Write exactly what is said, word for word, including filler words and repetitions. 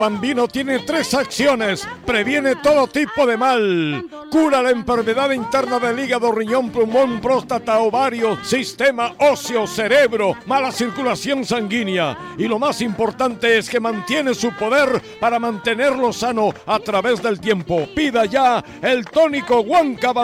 Bambino tiene tres acciones. Previene todo tipo de mal. Cura la enfermedad interna del hígado, riñón, pulmón, próstata, ovario, sistema óseo, cerebro, mala circulación sanguínea. Y lo más importante es que mantiene su poder para mantenerlo sano a través del tiempo. Pida ya el tónico Huanca Bambino.